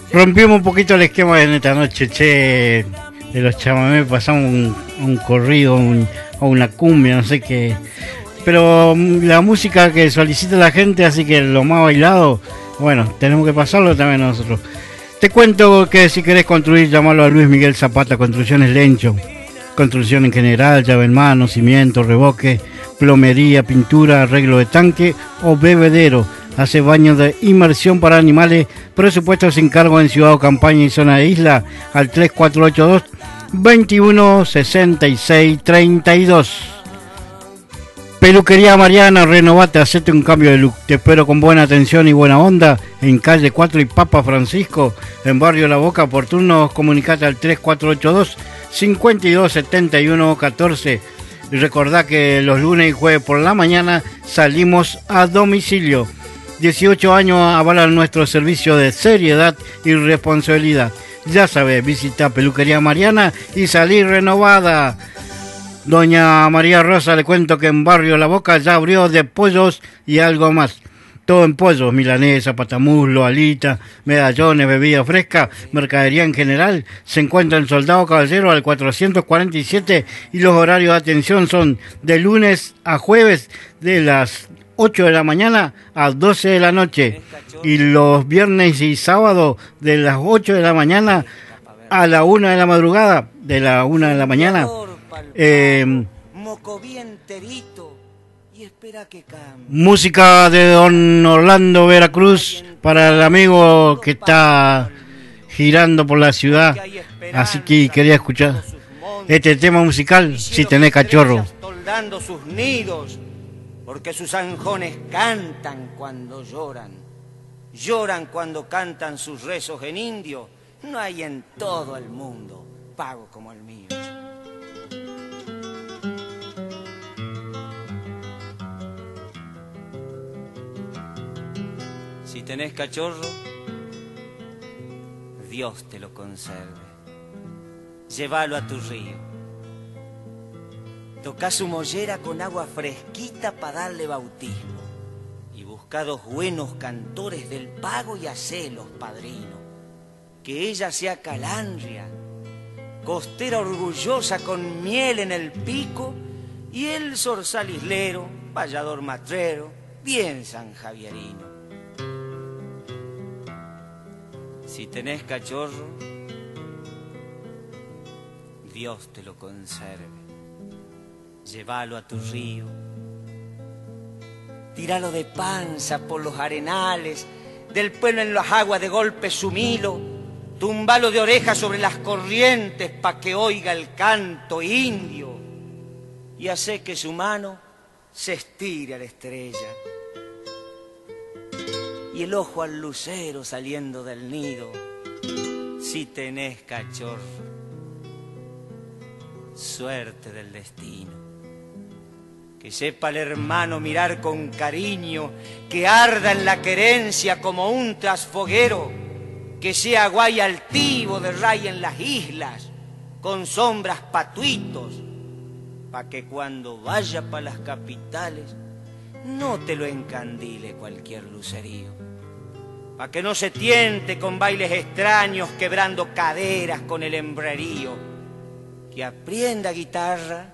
Rompimos un poquito el esquema en esta noche, che, de los chamamés, pasamos un corrido, o una cumbia, no sé qué. Pero la música que solicita la gente, así que lo más bailado, bueno, tenemos que pasarlo también nosotros. Te cuento que si querés construir, llamalo a Luis Miguel Zapata, Construcciones Lencho. Construcción en general, llave en mano, cimiento, revoque, plomería, pintura, arreglo de tanque o bebedero. Hace baños de inmersión para animales. Presupuesto sin cargo en Ciudad o Campaña y zona de isla al 3482 21 66 32. Peluquería Mariana, renovate, hacete un cambio de look. Te espero con buena atención y buena onda en calle 4 y Papa Francisco, en barrio La Boca. Por turnos, comunicate al 3482 52 71 14. Y recordá que los lunes y jueves por la mañana salimos a domicilio. 18 años avalan nuestro servicio de seriedad y responsabilidad. Ya sabes, visita Peluquería Mariana y salir renovada. Doña María Rosa, le cuento que en Barrio La Boca ya abrió de pollos y algo más. Todo en pollos, milanesa, patamuslo, alita, medallones, bebida fresca, mercadería en general. Se encuentra en Soldado Caballero al 447 y los horarios de atención son de lunes a jueves de las 8 de la mañana a 12 de la noche y los viernes y sábados de las 8 de la mañana a la 1 de la madrugada, de la 1 de la mañana. Música de don Orlando Veracruz para el amigo que está girando por la ciudad, así que quería escuchar este tema musical, Si tenés cachorro. Sus nidos, porque sus anjones cantan cuando lloran, lloran cuando cantan sus rezos en indio. No hay en todo el mundo pago como el mío. Si tenés cachorro, Dios te lo conserve. Llévalo a tu río. Tocá su mollera con agua fresquita para darle bautismo. Y buscá dos buenos cantores del pago y hacelos padrino. Que ella sea calandria, costera orgullosa con miel en el pico, y el zorzal islero, payador matrero, bien sanjavierino. Si tenés cachorro, Dios te lo conserve. Llévalo a tu río, tíralo de panza por los arenales, del pueblo en las aguas de golpe sumilo, tumbalo de orejas sobre las corrientes pa' que oiga el canto indio, y hace que su mano se estire a la estrella y el ojo al lucero saliendo del nido. Si tenés cachorro, suerte del destino. Que sepa el hermano mirar con cariño, que arda en la querencia como un trasfoguero, que sea guay altivo de raya en las islas, con sombras patuitos, pa' que cuando vaya pa' las capitales no te lo encandile cualquier lucerío, pa' que no se tiente con bailes extraños quebrando caderas con el hembrerío, que aprenda guitarra,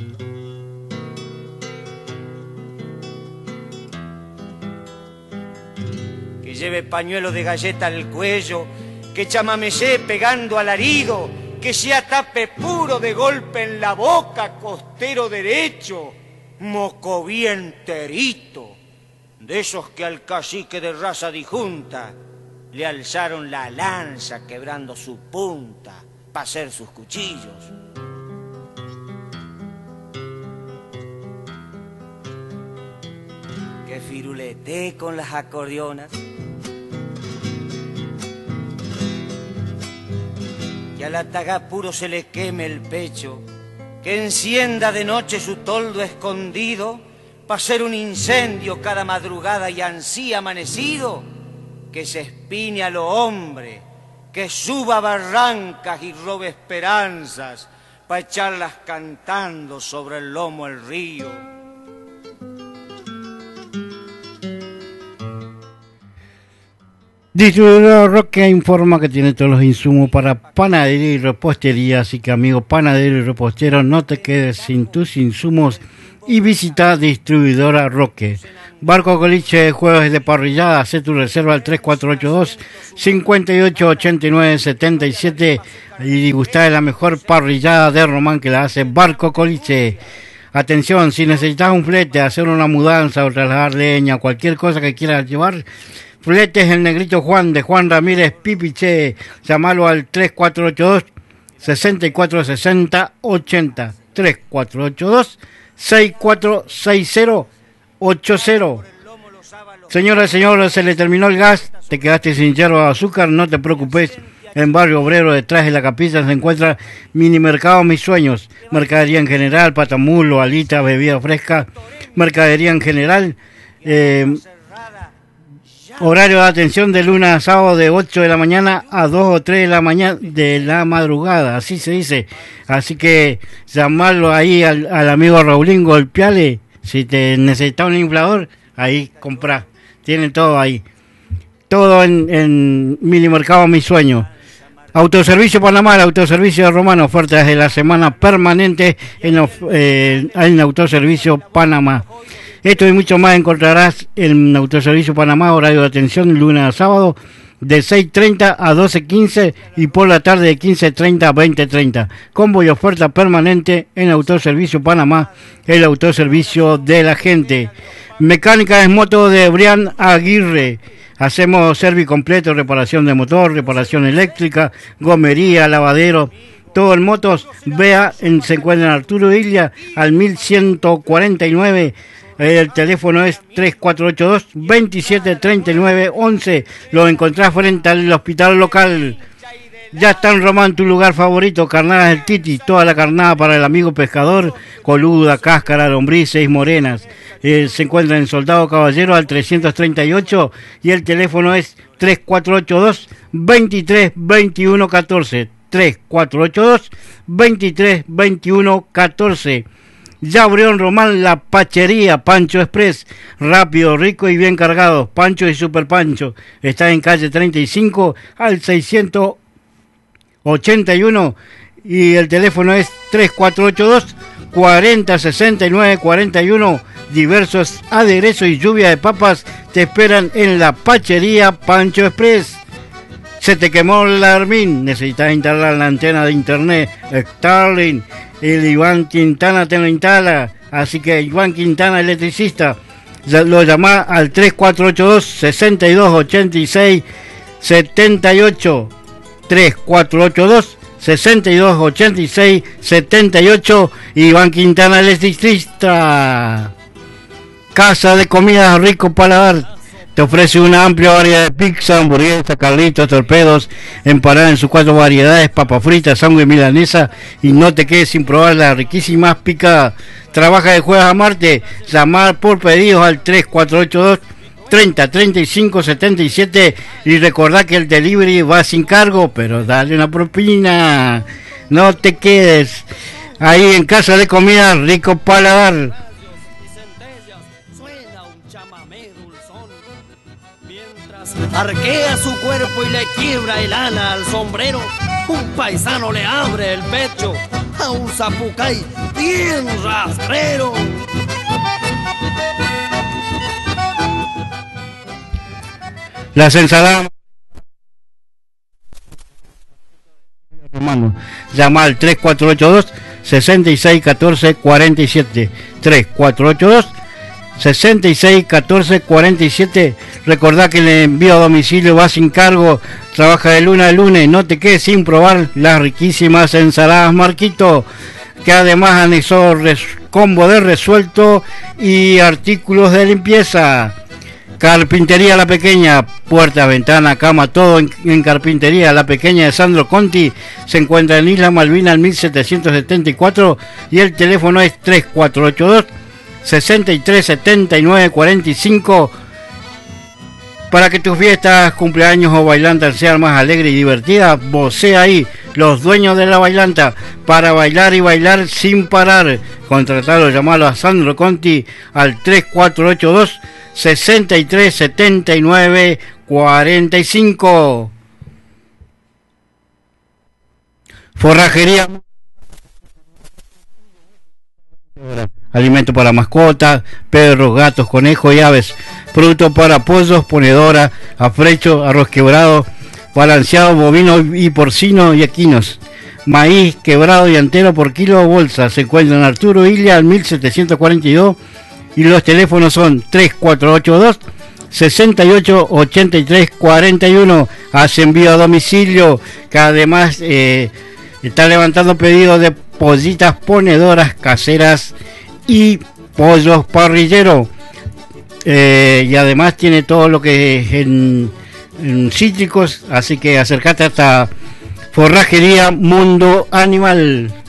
que lleve pañuelo de galleta al cuello, que chamamecé pegando alarido, que sea tape puro de golpe en la boca, costero derecho, mocoví enterito, de esos que al cacique de raza dijunta le alzaron la lanza quebrando su punta pa' hacer sus cuchillos. Que firulete con las acordeonas, que al atagá puro se le queme el pecho, que encienda de noche su toldo escondido pa' hacer un incendio cada madrugada y ansí amanecido, que se espine a lo hombre, que suba barrancas y robe esperanzas pa' echarlas cantando sobre el lomo el río. Distribuidora Roque informa que tiene todos los insumos para panadería y repostería, así que amigo panadero y repostero, no te quedes sin tus insumos y visita Distribuidora Roque. Barco Coliche, jueves de parrillada, haz tu reserva al 3482-5889-77 y gustá de la mejor parrillada de Román que la hace Barco Coliche. Atención, si necesitas un flete, hacer una mudanza o trasladar leña, cualquier cosa que quieras llevar, fletes el Negrito Juan de Juan Ramírez Pipiche, llamalo al 3482-6460-80, 3482-6460-80. Señora, señor, se le terminó el gas, te quedaste sin yerba de azúcar, no te preocupes. En Barrio Obrero, detrás de la capilla, se encuentra Mini Mercado Mis Sueños. Mercadería en general, patamulo, alitas, bebida fresca. Mercadería en general. Horario de atención de lunes a sábado de 8 de la mañana a 2 o 3 de la mañana de la madrugada, así se dice. Así que llamarlo ahí al amigo Raulín, golpeale. Si te necesitas un inflador, ahí comprá. Tienen todo ahí. Todo en Mini Mercado Mis Sueños. Autoservicio Panamá, el autoservicio de Romano, ofertas de la semana permanente en Autoservicio Panamá. Esto y mucho más encontrarás en Autoservicio Panamá, horario de atención lunes a sábado de 6:30 a 12:15 y por la tarde de 15:30 a 20:30. Combo y oferta permanente en Autoservicio Panamá, el autoservicio de la gente. Mecánica de moto de Brian Aguirre. Hacemos servicio completo, reparación de motor, reparación eléctrica, gomería, lavadero, todo en motos. Se encuentra en Arturo Illa al 1149. El teléfono es 3482-273911. Lo encontrás frente al hospital local. Ya está en Román, tu lugar favorito, Carnadas del Titi. Toda la carnada para el amigo pescador, coluda, cáscara, lombrices, morenas. Se encuentra en Soldado Caballero al 338 y el teléfono es 3482-232114. 3482-232114. Ya abrió en Román la Pachería Pancho Express, rápido, rico y bien cargado, Pancho y Super Pancho. Está en calle 35 al 681 y el teléfono es 3482-406941. Diversos aderezos y lluvia de papas te esperan en la Pachería Pancho Express. Se te quemó la Armin, necesitas instalar la antena de internet Starlink. El Iván Quintana te lo instala, así que Iván Quintana, electricista, lo llama al 3482-6286-78, 3482-6286-78, Iván Quintana, electricista. Casa de Comidas Rico Paladar te ofrece una amplia variedad de pizza, hamburguesas, carlitos, torpedos, empanadas en sus 4 variedades, papas fritas, sándwich milanesa, y no te quedes sin probar las riquísimas picadas. Trabaja de jueves a martes. Llamar por pedidos al 3482-303577 y recordá que el delivery va sin cargo, pero dale una propina. No te quedes ahí en Casa de Comida Rico Paladar. Arquea su cuerpo y le quiebra el ala al sombrero. Un paisano le abre el pecho a un zapucay bien rastrero. Las ensaladas Romano. Llama al 3482-661447. 3482-661447. Recordá que el envío a domicilio va sin cargo. Trabaja de lunes a lunes. No te quedes sin probar las riquísimas ensaladas Marquito, que además anexó combo de resuelto y artículos de limpieza. Carpintería La Pequeña, puerta, ventana, cama, todo en Carpintería La Pequeña de Sandro Conti. Se encuentra en Isla Malvina al 1774 y el teléfono es 3482-637945. Para que tus fiestas, cumpleaños o bailantes sean más alegres y divertidas, vocea ahí. los dueños de la bailanta, para bailar y bailar sin parar. Contratalo, llamalo a Sandro Conti al 3482 63 79 45. Forrajería, alimento para mascotas, perros, gatos, conejos y aves, productos para pollos, ponedora, afrecho, arroz quebrado, balanceado, bovino y porcino y equinos, maíz quebrado y entero por kilo o bolsa. Se encuentra en Arturo Illia al 1742 y los teléfonos son 3482 68 83 41. Hace envío a domicilio, que además está levantando pedidos de pollitas ponedoras caseras y pollos parrilleros, y además tiene todo lo que es en cítricos, así que acércate hasta Forrajería Mundo Animal.